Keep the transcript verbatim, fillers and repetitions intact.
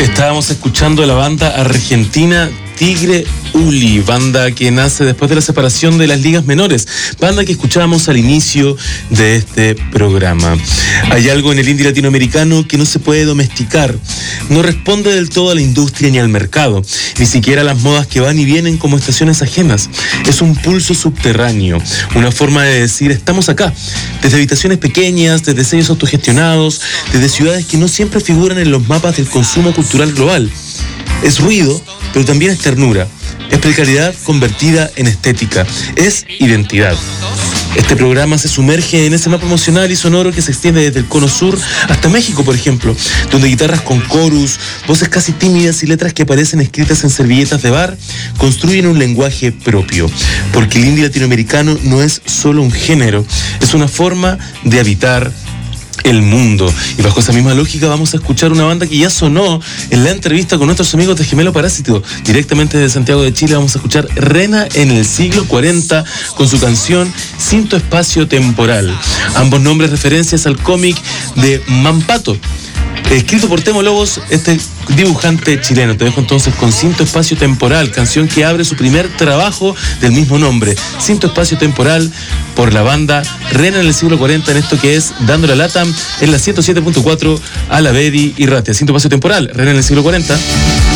Estábamos escuchando a la banda argentina Tigre Uli, banda que nace después de la separación de las ligas menores, banda que escuchábamos al inicio de este programa. Hay algo en el indie latinoamericano que no se puede domesticar, no responde del todo a la industria ni al mercado, ni siquiera a las modas que van y vienen como estaciones ajenas. Es un pulso subterráneo, una forma de decir estamos acá, desde habitaciones pequeñas, desde sellos autogestionados, desde ciudades que no siempre figuran en los mapas del consumo cultural global. Es ruido, pero también es ternura. Es precariedad convertida en estética. Es identidad. Este programa se sumerge en ese mapa emocional y sonoro que se extiende desde el Cono Sur hasta México, por ejemplo, donde guitarras con chorus, voces casi tímidas y letras que aparecen escritas en servilletas de bar construyen un lenguaje propio. Porque el indie latinoamericano no es solo un género, es una forma de habitar el mundo. Y bajo esa misma lógica vamos a escuchar una banda que ya sonó en la entrevista con nuestros amigos de Gemelo Parásito. Directamente desde Santiago de Chile vamos a escuchar Rena en el siglo cuarenta con su canción Cinto Espacio Temporal. Ambos nombres referencias al cómic de Mampato, escrito por Temo Lobos, este dibujante chileno. Te dejo entonces con Cinto Espacio Temporal, canción que abre su primer trabajo del mismo nombre, Cinto Espacio Temporal, por la banda Rena en el siglo cuarenta, en esto que es Dando la Lata en la ciento siete punto cuatro a la Bedi y Ratia. Cinto Espacio Temporal, Rena en el siglo cuarenta.